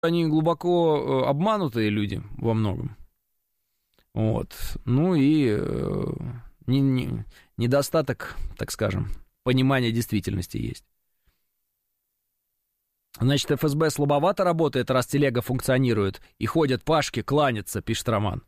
они глубоко обманутые люди во многом. Вот. Ну и недостаток, так скажем, понимания действительности есть. Значит, ФСБ слабовато работает, раз телега функционирует, и ходят пашки кланяться, пишет Роман.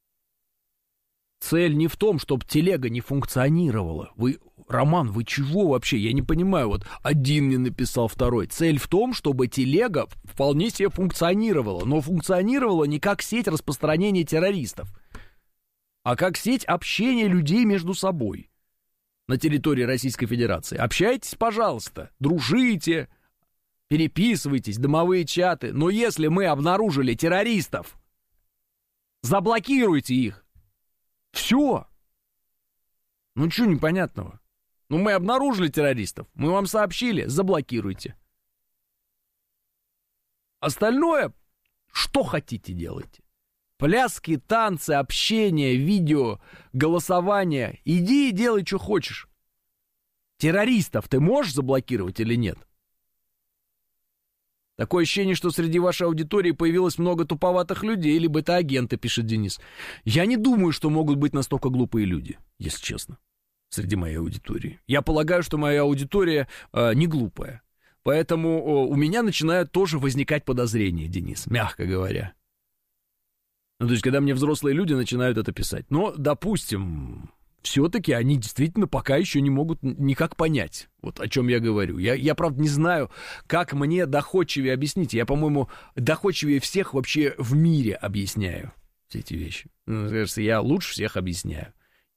Цель не в том, чтобы телега не функционировала. Роман, вы чего вообще? Я не понимаю. Вот один мне написал, второй. Цель в том, чтобы телега вполне себе функционировала. Но функционировала не как сеть распространения террористов, а как сеть общения людей между собой на территории Российской Федерации. Общайтесь, пожалуйста, дружите, переписывайтесь, домовые чаты. Но если мы обнаружили террористов, заблокируйте их. Все. Ну, что непонятного? Ну, мы обнаружили террористов, мы вам сообщили, заблокируйте. Остальное, что хотите, делайте. Пляски, танцы, общение, видео, голосование. Иди и делай, что хочешь. Террористов ты можешь заблокировать или нет? Такое ощущение, что среди вашей аудитории появилось много туповатых людей, либо это агенты, пишет Денис. Я не думаю, что могут быть настолько глупые люди, если честно, среди моей аудитории. Я полагаю, что моя аудитория не глупая. Поэтому у меня начинают тоже возникать подозрения, Денис, мягко говоря. Ну, то есть, когда мне взрослые люди начинают это писать. Но, допустим, все-таки они действительно пока еще не могут никак понять, вот о чем я говорю. Я, правда, не знаю, как мне доходчивее объяснить. Я, по-моему, доходчивее всех вообще в мире объясняю все эти вещи. Мне кажется, я лучше всех объясняю.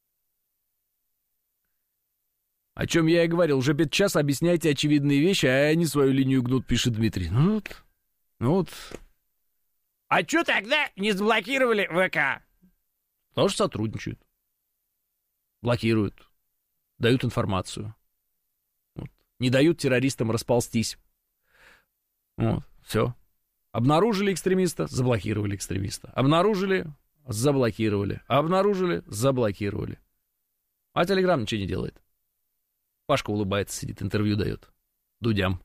О чем я и говорил. Уже 5 час объясняйте очевидные вещи, а они свою линию гнут, пишет Дмитрий. Ну вот. А что тогда не заблокировали ВК? Потому что сотрудничают. Блокируют, дают информацию. Вот. Не дают террористам расползтись. Вот, все. Обнаружили экстремиста, заблокировали экстремиста. Обнаружили, заблокировали. Обнаружили, заблокировали. А Телеграм ничего не делает. Пашка улыбается, сидит, интервью дает. Дудям.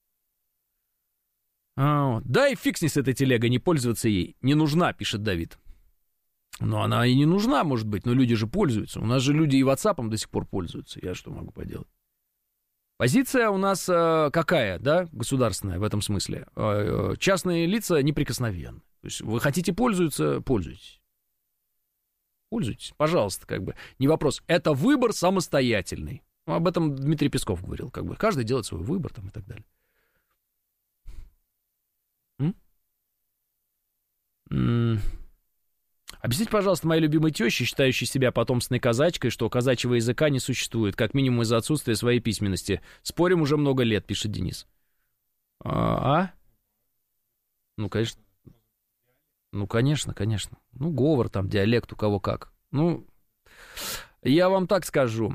Да и фиг с ней с этой телегой, не пользоваться ей. Не нужна, пишет Давид. Но она и не нужна, может быть, но люди же пользуются. У нас же люди и WhatsApp до сих пор пользуются. Я что могу поделать? Позиция у нас какая, да, государственная в этом смысле? Частные лица неприкосновенны. То есть вы хотите пользоваться, пользуйтесь. Пользуйтесь, пожалуйста, как бы. Не вопрос. Это выбор самостоятельный. Об этом Дмитрий Песков говорил, как бы. Каждый делает свой выбор там и так далее. Объясните, пожалуйста, моей любимой теще, считающей себя потомственной казачкой, что казачьего языка не существует, как минимум из-за отсутствия своей письменности. Спорим уже много лет, пишет Денис. Ну, конечно. Ну, конечно. Ну, говор там, диалект, у кого как. Ну, я вам так скажу.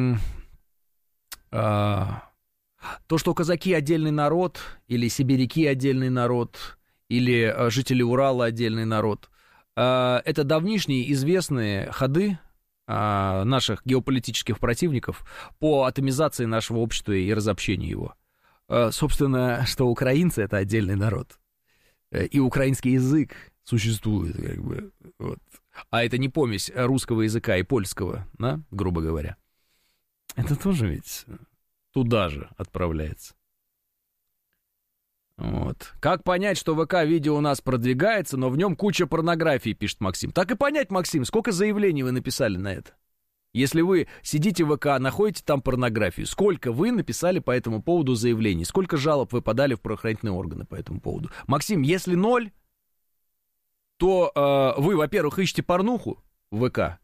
То, что казаки отдельный народ, или сибиряки отдельный народ, или жители Урала отдельный народ, это давнишние известные ходы наших геополитических противников по атомизации нашего общества и разобщению его. Собственно, что украинцы — это отдельный народ. И украинский язык существует, как бы, вот. А это не помесь русского языка и польского, да, грубо говоря. Это тоже ведь туда же отправляется. Вот. Как понять, что ВК-видео у нас продвигается, но в нем куча порнографии, пишет Максим. Так и понять, Максим, сколько заявлений вы написали на это? Если вы сидите в ВК, находите там порнографию, сколько вы написали по этому поводу заявлений? Сколько жалоб вы подали в правоохранительные органы по этому поводу? Максим, если 0, то вы, во-первых, ищете порнуху в ВК,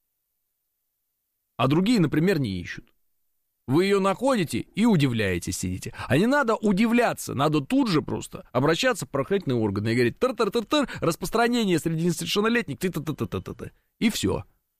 а другие, например, не ищут. Вы ее находите и удивляетесь, сидите. А не надо удивляться, надо тут же просто обращаться в правоохранительные органы и говорить: тыр-тыр-тыр-тыр, распространение среди несовершеннолетних, ты-ты-ты-ты-ты-ты. И все.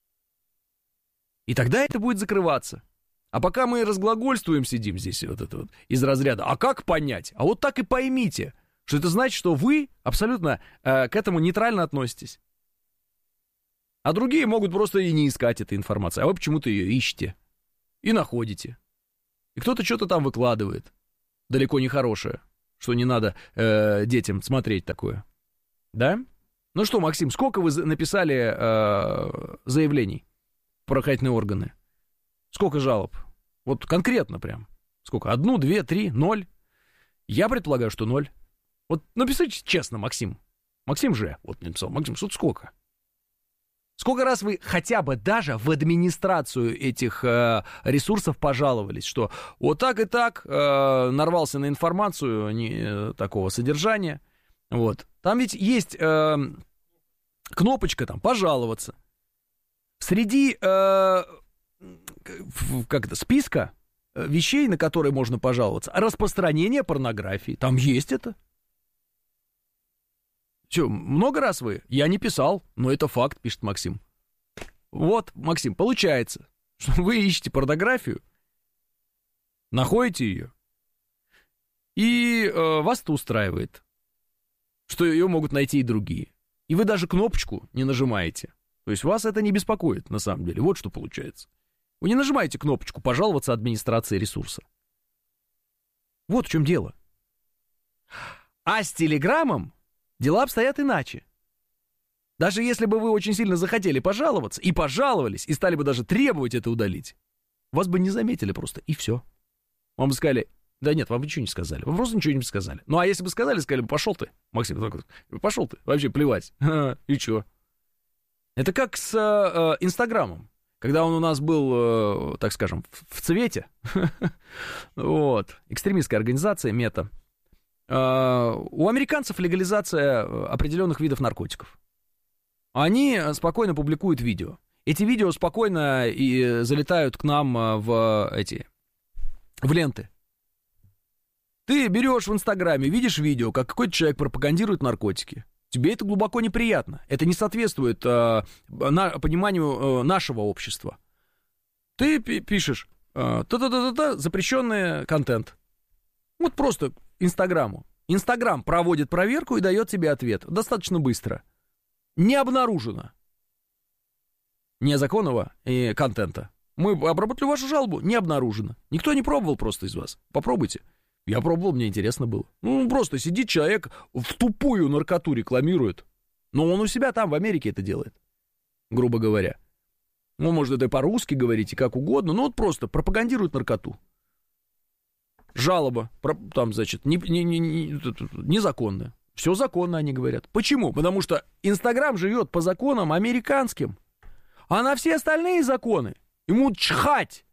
И тогда это будет закрываться. А пока мы разглагольствуем, сидим здесь вот это вот из разряда: а как понять? А вот так и поймите, что это значит, что вы абсолютно к этому нейтрально относитесь. А другие могут просто и не искать этой информации, а вы почему-то ее ищете. И находите. И кто-то что-то там выкладывает. Далеко не хорошее. что не надо детям смотреть такое. Да? Ну что, Максим, сколько вы написали заявлений в правоохранительные органы? Сколько жалоб? Вот конкретно прям. Сколько? 1, 2, 3, 0? Я предполагаю, что 0. Вот напишите честно, Максим. Максим же вот написал. Максим, что сколько? Сколько раз вы хотя бы даже в администрацию этих ресурсов пожаловались, что вот так и так нарвался на информацию такого содержания. Вот. Там ведь есть кнопочка там «Пожаловаться». Среди списка вещей, на которые можно пожаловаться, распространение порнографии. Там есть это. Что, много раз вы? Я не писал, но это факт, пишет Максим. Вот, Максим, получается, что вы ищете порнографию, находите ее, и вас это устраивает, что ее могут найти и другие. И вы даже кнопочку не нажимаете. То есть вас это не беспокоит, на самом деле. Вот что получается. Вы не нажимаете кнопочку «Пожаловаться администрации ресурса». Вот в чем дело. А с Телеграмом дела обстоят иначе. Даже если бы вы очень сильно захотели пожаловаться, и пожаловались, и стали бы даже требовать это удалить, вас бы не заметили просто, и все. Вам бы сказали, да нет, вам ничего не сказали, вам просто ничего не сказали. Ну, а если бы сказали бы, пошел ты, Максим, пошел ты, вообще плевать, и чё? Это как с Инстаграмом. Когда он у нас был, так скажем, в цвете, вот, экстремистская организация Мета, у американцев легализация определенных видов наркотиков. Они спокойно публикуют видео. Эти видео спокойно и залетают к нам в ленты. Ты берешь в Инстаграме, видишь видео, как какой-то человек пропагандирует наркотики. Тебе это глубоко неприятно. Это не соответствует пониманию нашего общества. Ты пишешь запрещенный контент. Вот просто Инстаграму. Инстаграм проводит проверку и дает тебе ответ. Достаточно быстро. Не обнаружено незаконного контента. Мы обработали вашу жалобу. Не обнаружено. Никто не пробовал просто из вас. Попробуйте. Я пробовал, мне интересно было. Ну, просто сидит человек, в тупую наркоту рекламирует. Но он у себя там, в Америке, это делает. Грубо говоря. Ну, может, это по-русски говорить и как угодно, но вот просто пропагандирует наркоту. Жалоба, там, значит, незаконная. Все законно, они говорят. Почему? Потому что Инстаграм живет по законам американским. А на все остальные законы ему чхать.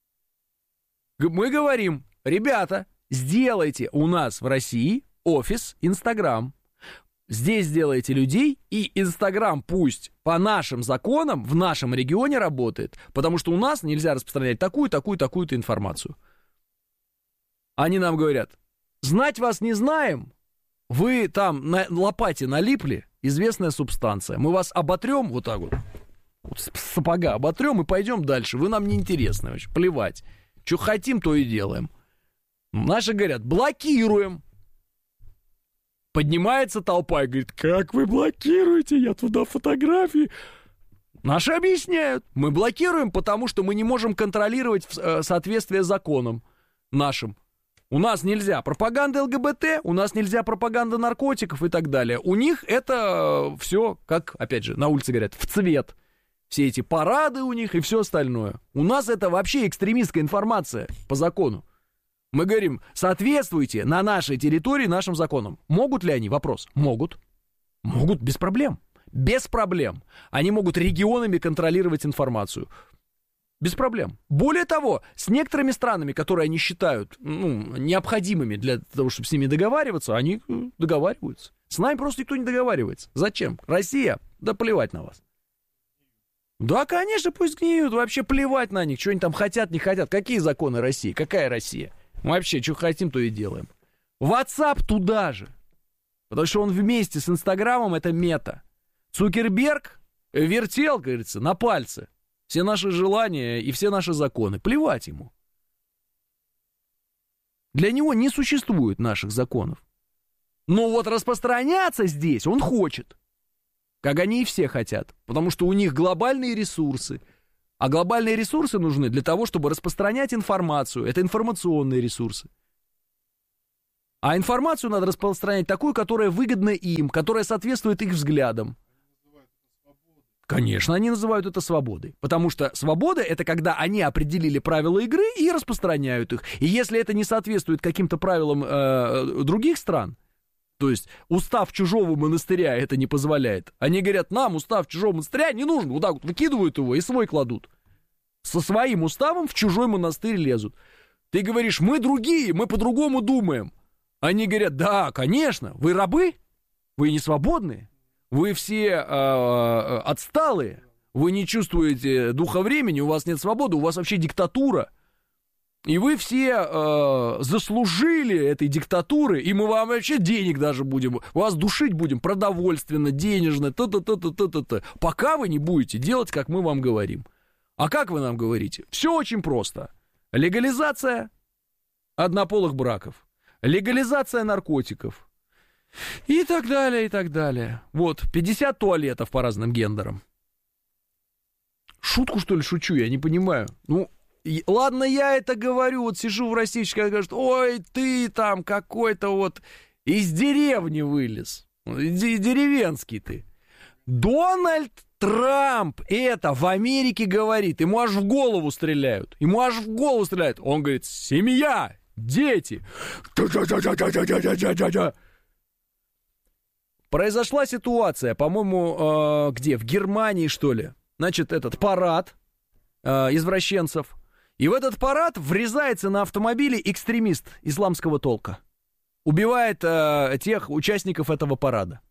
Мы говорим, ребята, сделайте у нас в России офис Инстаграм. Здесь сделайте людей, и Инстаграм пусть по нашим законам в нашем регионе работает, потому что у нас нельзя распространять такую-то информацию. Они нам говорят, знать вас не знаем, вы там на лопате налипли, известная субстанция, мы вас оботрем вот так вот с сапога оботрем и пойдем дальше, вы нам не интересны вообще, плевать, что хотим, то и делаем. Наши говорят, блокируем. Поднимается толпа и говорит, как вы блокируете, я туда фотографии. Наши объясняют, мы блокируем, потому что мы не можем контролировать соответствие законам нашим. У нас нельзя пропаганда ЛГБТ, у нас нельзя пропаганда наркотиков и так далее. У них это все, как, опять же, на улице говорят, в цвет. Все эти парады у них и все остальное. У нас это вообще экстремистская информация по закону. Мы говорим, соответствуйте на нашей территории нашим законам. Могут ли они? Вопрос. Могут. Могут, без проблем. Без проблем. Они могут регионами контролировать информацию. Без проблем. Более того, с некоторыми странами, которые они считают необходимыми для того, чтобы с ними договариваться, они договариваются. С нами просто никто не договаривается. Зачем? Россия? Да плевать на вас. Да, конечно, пусть гниют. Вообще плевать на них. Что они там хотят, не хотят. Какие законы России? Какая Россия? Вообще, что хотим, то и делаем. WhatsApp туда же. Потому что он вместе с Инстаграмом, это мета. Цукерберг вертел, говорится, на пальце все наши желания и все наши законы. Плевать ему. Для него не существует наших законов. Но вот распространяться здесь он хочет. Как они и все хотят. Потому что у них глобальные ресурсы. А глобальные ресурсы нужны для того, чтобы распространять информацию. Это информационные ресурсы. А информацию надо распространять такую, которая выгодна им, которая соответствует их взглядам. Конечно, они называют это свободой. Потому что свобода — это когда они определили правила игры и распространяют их. И если это не соответствует каким-то правилам других стран, то есть устав чужого монастыря это не позволяет, они говорят, нам устав чужого монастыря не нужен, вот так вот выкидывают его и свой кладут. Со своим уставом в чужой монастырь лезут. Ты говоришь, мы другие, мы по-другому думаем. Они говорят, да, конечно, вы рабы, вы не свободные. Вы все отсталые, вы не чувствуете духа времени, у вас нет свободы, у вас вообще диктатура. И вы все заслужили этой диктатуры, и мы вам вообще денег даже будем, вас душить будем продовольственно, денежно, т-т-т-т-т-т, пока вы не будете делать, как мы вам говорим. А как вы нам говорите? Все очень просто. Легализация однополых браков, легализация наркотиков. И так далее, и так далее. Вот, 50 туалетов по разным гендерам. Шутку, что ли, шучу? Я не понимаю. Ну, ладно, я это говорю, вот сижу в российской, говорят, ой, ты там какой-то вот из деревни вылез. Деревенский ты. Дональд Трамп это в Америке говорит. Ему аж в голову стреляют. Он говорит, семья, дети. Произошла ситуация, по-моему, где? В Германии, что ли? Значит, этот парад извращенцев. И в этот парад врезается на автомобиле экстремист исламского толка. Убивает тех участников этого парада.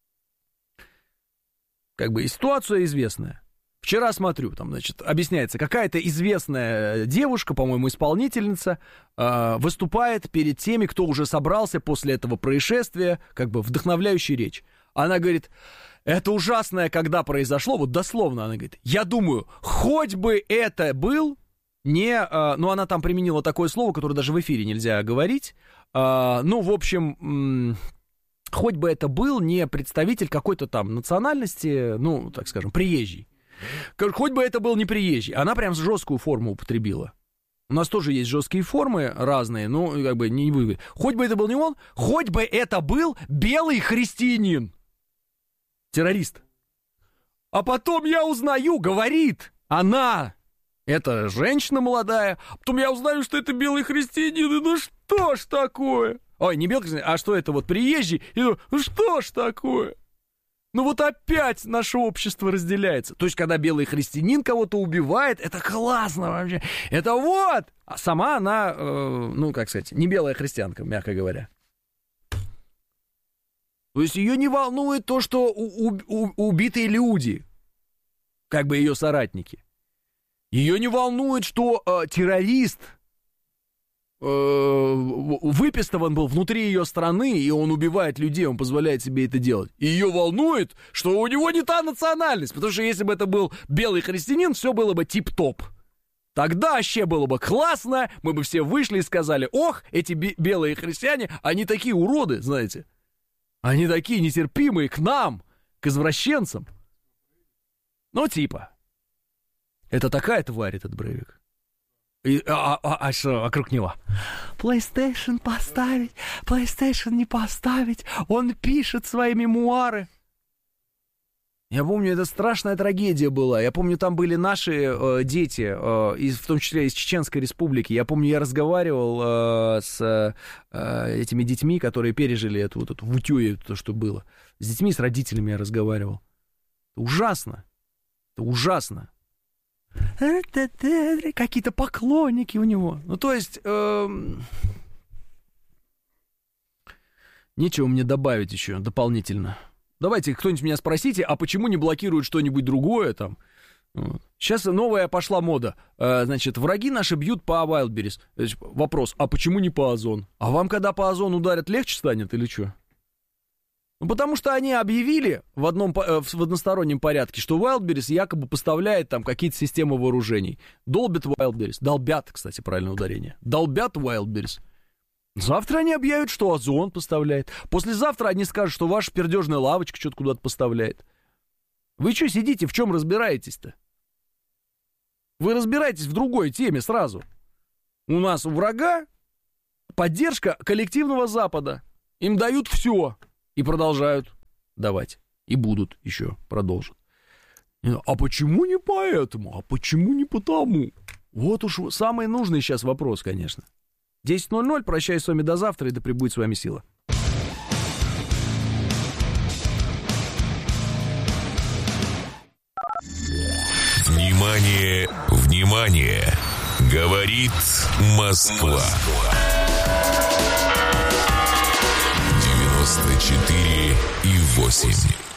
Как бы и ситуация известная. Вчера смотрю, там, значит, объясняется, какая-то известная девушка, по-моему, исполнительница, выступает перед теми, кто уже собрался после этого происшествия, как бы вдохновляющая речь. Она говорит, это ужасное, когда произошло, вот дословно она говорит, я думаю, хоть бы это был не... ну, она там применила такое слово, которое даже в эфире нельзя говорить. Ну, в общем... хоть бы это был не представитель какой-то там национальности, ну, так скажем, приезжий. Хоть бы это был не приезжий. Она прям жесткую форму употребила. У нас тоже есть жесткие формы разные, ну, как бы не вы. Хоть бы это был не он, хоть бы это был белый христианин. Террорист. А потом я узнаю, говорит она, это женщина молодая, потом я узнаю, что это белый христианин, и ну что ж такое? Ой, не белый христианин, а что это вот приезжий, и ну что ж такое? Ну вот опять наше общество разделяется. То есть, когда белый христианин кого-то убивает, это классно вообще. Это вот! А сама она, ну, как сказать, не белая христианка, мягко говоря. То есть, ее не волнует то, что убитые люди, как бы ее соратники. Ее не волнует, что террорист выпистован был внутри ее страны, и он убивает людей, он позволяет себе это делать. И ее волнует, что у него не та национальность, потому что если бы это был белый христианин, все было бы тип-топ. Тогда вообще было бы классно, мы бы все вышли и сказали, ох, эти белые христиане, они такие уроды, знаете. Они такие нетерпимые к нам, к извращенцам. Ну, типа. Это такая тварь, этот Брейвик. Что вокруг него? PlayStation поставить, PlayStation не поставить. Он пишет свои мемуары. Я помню, это страшная трагедия была. Я помню, там были наши дети, в том числе из Чеченской Республики. Я помню, я разговаривал с этими детьми, которые пережили эту в Утюе, то, что было. С детьми, с родителями я разговаривал. Это ужасно. Это ужасно. Какие-то поклонники у него. Ну, то есть... Нечего мне добавить еще дополнительно. Давайте кто-нибудь меня спросите, а почему не блокируют что-нибудь другое там? Вот. Сейчас новая пошла мода. Значит, враги наши бьют по Wildberries. Вопрос, а почему не по Озон? А вам, когда по Озон ударят, легче станет или что? Ну, потому что они объявили в одностороннем порядке, что Wildberries якобы поставляет там какие-то системы вооружений. Долбят Wildberries. Долбят, кстати, правильное ударение. Долбят Wildberries. Завтра они объявят, что Озон поставляет. Послезавтра они скажут, что ваша пердежная лавочка что-то куда-то поставляет. Вы что сидите, в чем разбираетесь-то? Вы разбираетесь в другой теме сразу. У нас у врага поддержка коллективного Запада. Им дают все. И продолжают давать. И будут еще продолжить. А почему не поэтому? А почему не потому? Вот уж самый нужный сейчас вопрос, конечно. 10:00. Прощаюсь с вами до завтра, и да пребудет с вами сила. Внимание, внимание! Говорит Москва. 94,8.